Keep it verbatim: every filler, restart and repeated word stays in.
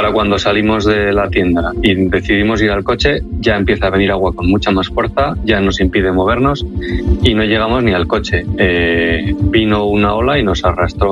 para cuando salimos de la tienda y decidimos ir al coche, ya empieza a venir agua con mucha más fuerza, ya nos impide movernos y no llegamos ni al coche. Eh, vino una ola y nos arrastró